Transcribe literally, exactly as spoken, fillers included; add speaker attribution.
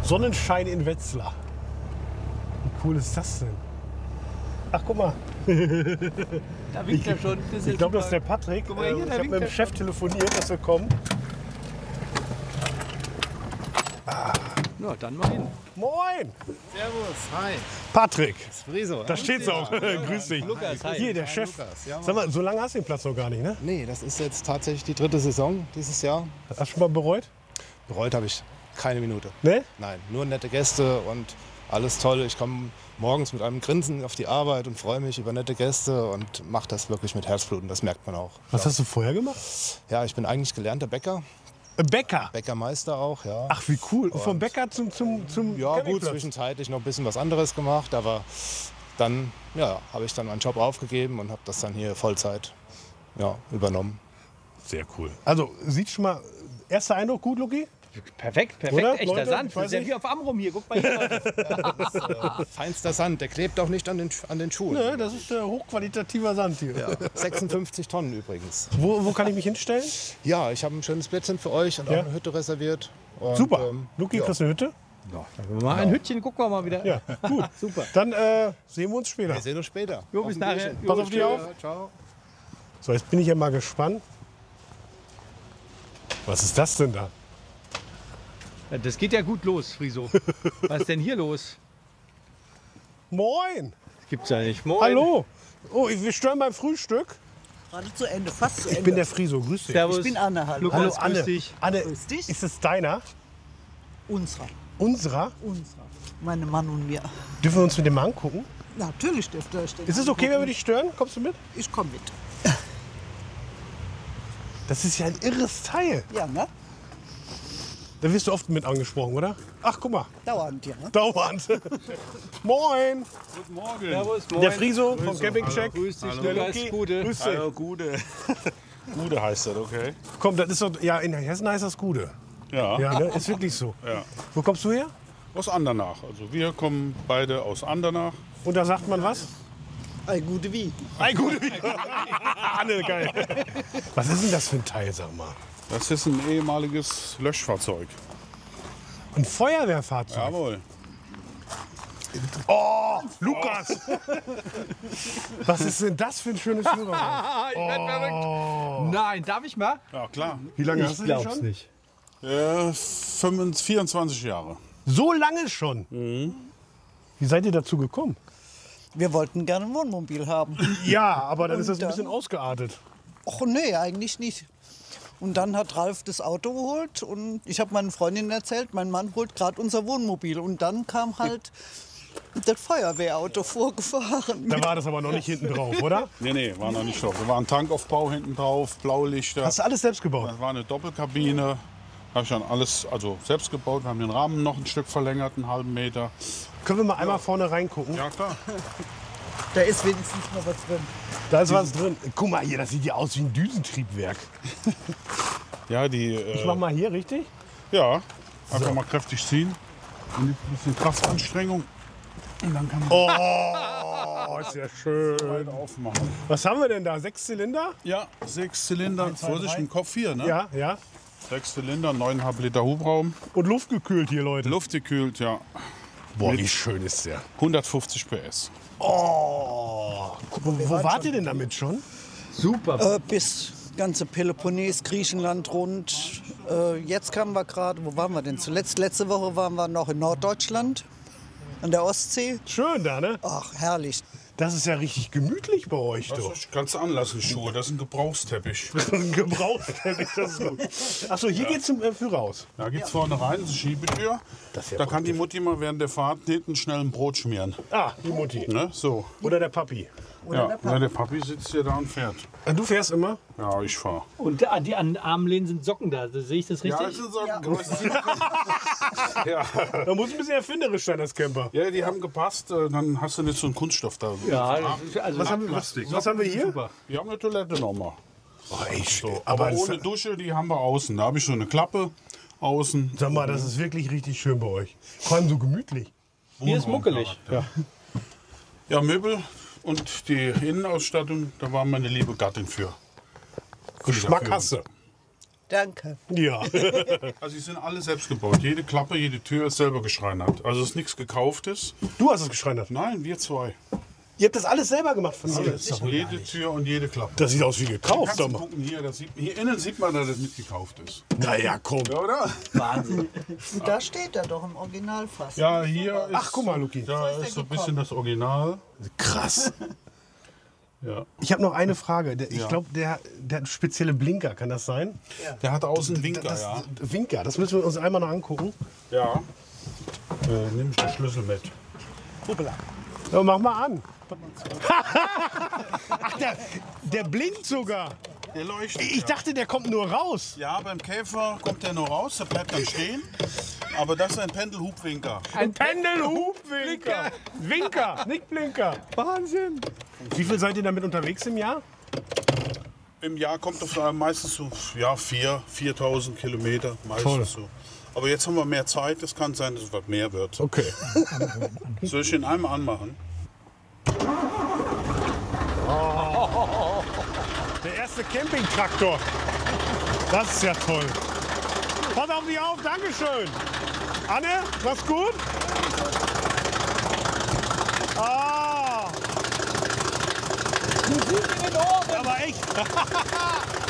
Speaker 1: Sonnenschein in Wetzlar. Wie cool ist das denn? Ach, guck mal.
Speaker 2: Da winkt er schon. Das ist
Speaker 1: Ich glaube, das ist der
Speaker 2: super.
Speaker 1: Patrick.
Speaker 2: Guck mal hier,
Speaker 1: Äh,
Speaker 2: da
Speaker 1: ich habe
Speaker 2: winkt
Speaker 1: mit dem
Speaker 2: er
Speaker 1: Chef telefoniert, dass wir kommen.
Speaker 2: Na, dann mal hin.
Speaker 1: Moin!
Speaker 3: Servus, hi.
Speaker 1: Patrick,
Speaker 3: Friso.
Speaker 1: da steht's auch. Grüß dich.
Speaker 2: Lukas, hi.
Speaker 1: Hier, der Chef.
Speaker 3: Lukas, ja, Mann.
Speaker 1: Sag mal, so lange hast du den Platz noch gar nicht, ne?
Speaker 3: Nee, das ist jetzt tatsächlich die dritte Saison dieses Jahr.
Speaker 1: Hast du schon mal bereut?
Speaker 3: Bereut habe ich keine Minute.
Speaker 1: Ne?
Speaker 3: Nein, nur nette Gäste und alles toll. Ich komme morgens mit einem Grinsen auf die Arbeit und freue mich über nette Gäste und mache das wirklich mit Herzblut und das merkt man auch.
Speaker 1: Was hast du vorher gemacht?
Speaker 3: Ja, ich bin eigentlich gelernter Bäcker,
Speaker 1: Äh, Bäcker.
Speaker 3: Bäckermeister auch, ja.
Speaker 1: Ach, wie cool. Und vom Bäcker zum, zum, zum
Speaker 3: ja, gut,
Speaker 1: Campingplatz.
Speaker 3: zwischenzeitlich noch ein bisschen was anderes gemacht, aber dann ja, habe ich dann meinen Job aufgegeben und habe das dann hier Vollzeit ja, übernommen.
Speaker 1: Sehr cool. Also, sieht schon mal, erster Eindruck gut, Luki?
Speaker 2: Perfekt, perfekt.
Speaker 1: Oder,
Speaker 2: Echter
Speaker 1: Leute?
Speaker 2: Sand.
Speaker 1: Ich
Speaker 2: Das
Speaker 1: weiß
Speaker 2: ist ja
Speaker 1: nicht.
Speaker 2: wie auf Amrum hier. Guck mal hier. Leute.
Speaker 3: Feinster Sand, der klebt auch nicht an den, an den Schuhen.
Speaker 1: Ne, das ist äh, hochqualitativer Sand hier.
Speaker 3: Ja, sechsundfünfzig Tonnen übrigens.
Speaker 1: Wo, wo kann ich mich hinstellen?
Speaker 3: Ja, ich habe ein schönes Plätzchen für euch und
Speaker 1: Ja.
Speaker 3: auch eine Hütte reserviert. Und,
Speaker 1: Super.
Speaker 3: ähm,
Speaker 1: Luki,
Speaker 3: ja.
Speaker 1: kriegst du eine Hütte?
Speaker 2: Mal ein Hütchen, gucken wir mal wieder.
Speaker 1: Ja, gut.
Speaker 2: Super.
Speaker 1: Dann äh, sehen wir uns später.
Speaker 3: Wir sehen uns später.
Speaker 2: Jo, bis nachher. Jo,
Speaker 1: Pass auf dich auf.
Speaker 3: Ja, ciao.
Speaker 1: So, jetzt bin ich ja mal gespannt. Was ist das denn da?
Speaker 2: Ja, das geht ja gut los, Friso. Was ist denn hier los?
Speaker 1: Moin!
Speaker 2: Das gibt's ja nicht. Moin.
Speaker 1: Hallo! Oh, wir stören beim Frühstück.
Speaker 4: Gerade zu Ende, fast zu Ende.
Speaker 1: Ich bin der Friso, grüß dich.
Speaker 2: Servus.
Speaker 4: Ich bin Anne, hallo.
Speaker 2: Lukas,
Speaker 1: Hallo
Speaker 2: grüß
Speaker 1: Anne.
Speaker 2: dich.
Speaker 1: Anne,
Speaker 4: Grüß dich.
Speaker 1: ist es deiner?
Speaker 4: Unserer.
Speaker 1: Unserer?
Speaker 4: Unserer. Mein Mann und mir.
Speaker 1: Dürfen wir uns mit dem mal angucken?
Speaker 4: Natürlich dürft ihr euch den
Speaker 1: Ist es okay, wenn wir
Speaker 4: angucken.
Speaker 1: dich stören? Kommst du mit?
Speaker 4: Ich komme mit.
Speaker 1: Das ist ja ein irres Teil.
Speaker 4: Ja, ne?
Speaker 1: Da wirst du oft mit angesprochen, oder? Ach, guck mal.
Speaker 4: Dauernd, ja. Ne?
Speaker 1: Dauernd. Moin!
Speaker 2: Servus, moin.
Speaker 1: Der Friso vom Campingcheck.
Speaker 2: Grüß dich,
Speaker 1: Der
Speaker 2: Lukas.
Speaker 1: Luki.
Speaker 2: Gute.
Speaker 1: Grüß dich.
Speaker 5: Hallo, Gude. Gude heißt das, okay?
Speaker 1: Komm, das ist doch, ja, in Hessen heißt das Gude.
Speaker 5: Ja,
Speaker 1: Ja, ne? Ist wirklich so.
Speaker 5: Ja.
Speaker 1: Wo kommst du her?
Speaker 5: aus Andernach. Also wir kommen beide aus Andernach.
Speaker 1: Und da sagt man was?
Speaker 4: Ein gute wie.
Speaker 1: Ein Gude. Anne, geil. Was ist denn das für ein Teil, sag mal?
Speaker 5: Das ist ein ehemaliges Löschfahrzeug.
Speaker 1: Ein Feuerwehrfahrzeug.
Speaker 5: Jawohl.
Speaker 1: Oh, Lukas! Was ist denn das für ein schönes Führerhaus?
Speaker 2: Ah, ich werd verrückt. Nein, darf ich mal?
Speaker 5: Ja, klar.
Speaker 1: Wie lange hast du den schon?
Speaker 2: nicht.
Speaker 5: Äh, fünfundzwanzig, vierundzwanzig Jahre.
Speaker 1: So lange schon? Wie seid ihr dazu gekommen?
Speaker 4: Wir wollten gerne ein Wohnmobil haben.
Speaker 1: Ja, aber dann
Speaker 4: Und
Speaker 1: ist das ein
Speaker 4: dann?
Speaker 1: bisschen ausgeartet.
Speaker 4: Och nee, eigentlich nicht. Und dann hat Ralf das Auto geholt und ich habe meinen Freundinnen erzählt, mein Mann holt gerade unser Wohnmobil. Und dann kam halt das Feuerwehrauto vorgefahren.
Speaker 1: Da war das aber noch nicht hinten drauf, oder?
Speaker 5: Nee, nee, war noch nicht drauf. Da war ein Tankaufbau hinten drauf, Blaulichter.
Speaker 1: Hast du alles selbst gebaut?
Speaker 5: Das war eine Doppelkabine. Habe ich dann alles also selbst gebaut. Wir haben den Rahmen noch ein Stück verlängert, einen halben Meter.
Speaker 1: Können wir mal einmal vorne reingucken?
Speaker 5: Ja, klar.
Speaker 4: Da ist wenigstens noch was drin.
Speaker 1: Da ist was drin. Guck mal hier, das sieht ja aus wie ein Düsentriebwerk.
Speaker 5: Ja, die. Äh,
Speaker 1: Ich mach mal hier, richtig?
Speaker 5: Ja, einfach mal kräftig ziehen. Und ein bisschen Kraftanstrengung. Und dann kann man
Speaker 1: Oh, ist ja schön.
Speaker 5: weiter aufmachen.
Speaker 1: Was haben wir denn da? Sechs Zylinder?
Speaker 5: Ja, sechs Zylinder. Vorsicht,
Speaker 1: drei.
Speaker 5: im Kopf hier, ne?
Speaker 1: Ja, ja.
Speaker 5: Sechs Zylinder, neuneinhalb Liter Hubraum.
Speaker 1: Und luftgekühlt hier, Leute.
Speaker 5: Luftgekühlt, ja.
Speaker 1: Boah,
Speaker 5: Mit
Speaker 1: wie schön ist der.
Speaker 5: hundertfünfzig P S.
Speaker 1: Oh, wo, wo wart ihr denn damit schon?
Speaker 2: Super.
Speaker 4: Äh, bis ganze Peloponnes, Griechenland rund. Äh, jetzt kamen wir gerade, wo waren wir denn zuletzt? Letzte Woche waren wir noch in Norddeutschland, an der Ostsee.
Speaker 1: Schön da, ne?
Speaker 4: Ach, herrlich.
Speaker 1: Das ist ja richtig gemütlich bei euch, doch.
Speaker 5: Das kannst du anlassen, Schuhe. Das ist ein Gebrauchsteppich.
Speaker 1: Ein Gebrauchsteppich, das ist gut. Achso, hier geht's zum äh, Führerhaus.
Speaker 5: Da geht's vorne rein, das ist eine Schiebetür.
Speaker 1: Das ist ja
Speaker 5: da kann die
Speaker 1: praktisch.
Speaker 5: Mutti mal während der Fahrt hinten schnell ein Brot schmieren.
Speaker 1: Ah, die Mutti.
Speaker 5: Ne? So.
Speaker 1: Oder der Papi.
Speaker 5: Ja, ja, der Papi sitzt hier da und fährt.
Speaker 1: Äh, Du fährst immer?
Speaker 5: Ja, ich fahre.
Speaker 2: Und da, die an den Armlehnen sind Socken da. Sehe ich das richtig?
Speaker 5: Ja, so ja.
Speaker 1: Da muss ein bisschen erfinderisch sein, das Camper.
Speaker 5: ja, die haben gepasst. äh, Dann hast du nicht so einen Kunststoff da.
Speaker 2: Ja, das ist- also
Speaker 1: Was haben wir, was,
Speaker 5: Plastik.
Speaker 1: was haben wir hier?
Speaker 2: super.
Speaker 5: Wir haben eine Toilette nochmal.
Speaker 1: Oh, echt,
Speaker 5: So,
Speaker 1: aber
Speaker 5: aber
Speaker 1: das-
Speaker 5: ohne Dusche, die haben wir außen. Da habe ich so eine Klappe außen.
Speaker 1: Sag mal, das ist wirklich richtig schön bei euch. Vor allem so gemütlich.
Speaker 2: Hier ist muckelig. Ja.
Speaker 5: Ja, Möbel und die Innenausstattung, da war meine liebe Gattin für.
Speaker 1: Geschmack hast du.
Speaker 4: Danke.
Speaker 1: Ja.
Speaker 5: Also die sind alle selbst gebaut. Jede Klappe, jede Tür ist selber geschreinert. Also es ist nichts Gekauftes.
Speaker 1: Du hast es geschreinert.
Speaker 5: Nein, wir zwei.
Speaker 1: Ihr habt das alles selber gemacht von dir.
Speaker 5: Alles. Jede Tür und jede Klappe.
Speaker 1: Das sieht aus wie gekauft.
Speaker 5: Kannst du
Speaker 1: Sag mal.
Speaker 5: gucken, hier, das sieht, hier innen sieht man, dass das nicht gekauft ist.
Speaker 1: Naja, komm.
Speaker 5: Ja, oder?
Speaker 4: Und da steht er doch im Original fast.
Speaker 5: Ja, hier ist,
Speaker 1: Ach, guck mal, Luki.
Speaker 5: da ist so ein bisschen das Original.
Speaker 1: Krass.
Speaker 5: Ja.
Speaker 1: Ich habe noch eine Frage. Der, ich
Speaker 5: Ja.
Speaker 1: glaube, der, der hat spezielle Blinker. Kann das sein?
Speaker 5: Der hat außen Winker,
Speaker 1: Das,
Speaker 5: ja.
Speaker 1: Winker, das müssen wir uns einmal noch angucken.
Speaker 5: Ja. Äh, nimm ich den Schlüssel mit.
Speaker 1: Ja, mach mal an. Ach, der, der blinkt sogar.
Speaker 5: Der leuchtet.
Speaker 1: Ich dachte, der kommt nur raus.
Speaker 5: Ja, beim Käfer kommt der nur raus, der bleibt dann stehen. Aber das ist ein Pendelhubwinker.
Speaker 1: Ein Pendelhubwinker. Winker, nicht Blinker. Wahnsinn. Wie viel seid ihr damit unterwegs im Jahr?
Speaker 5: Im Jahr kommt das meistens so ja, vier, viertausend Kilometer. Meistens
Speaker 1: Toll.
Speaker 5: so. Aber jetzt haben wir mehr Zeit, es kann sein, dass es was mehr wird.
Speaker 1: Okay.
Speaker 5: Soll ich den einmal anmachen?
Speaker 1: Der erste Campingtraktor. Das ist ja toll. Pass auf dich auf, Dankeschön. Anne, mach's gut. Ah. Aber echt.